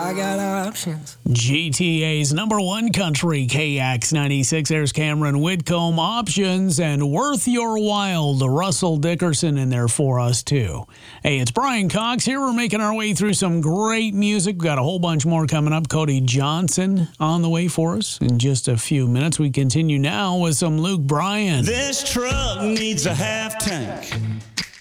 I got options. GTA's number one country, KX96. There's Cameron Whitcomb. Options and Worth Your While. The Russell Dickerson in there for us, too. Hey, it's Brian Cox here. We're making our way through some great music. We've got a whole bunch more coming up. Cody Johnson on the way for us in just a few minutes. We continue now with some Luke Bryan. This truck needs a half tank.